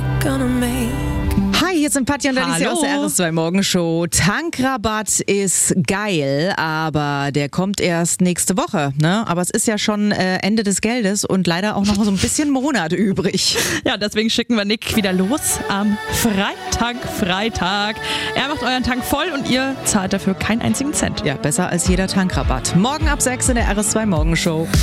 gonna make. Hi, hier sind Patja und Alicia aus der RS2 Morgenshow. Tankrabatt ist geil, aber der kommt erst nächste Woche, ne? Aber es ist ja schon Ende des Geldes und leider auch noch so ein bisschen Monat übrig. Ja, deswegen schicken wir Nick wieder los am Freitag. Er macht euren Tank voll und ihr zahlt dafür keinen einzigen Cent. Ja, besser als jeder Tankrabatt. Morgen ab 6 in der RS2 Morgenshow.